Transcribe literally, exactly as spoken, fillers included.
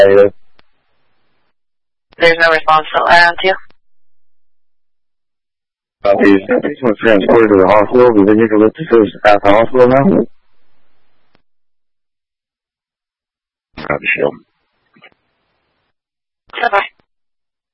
Negative. There's no response to around you. Uh, he's, he's been transported to the hospital. Do you think you can lift the fish at the hospital now? Copy, Shield. Bye-bye.